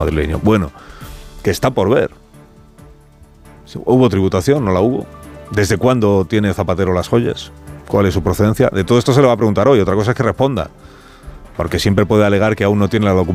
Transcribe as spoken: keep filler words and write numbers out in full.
madrileño. Bueno, que está por ver. ¿Hubo tributación? ¿No la hubo? ¿Desde cuándo tiene Zapatero las joyas? ¿Cuál es su procedencia? De todo esto se le va a preguntar hoy. Otra cosa es que responda, porque siempre puede alegar que aún no tiene la documentación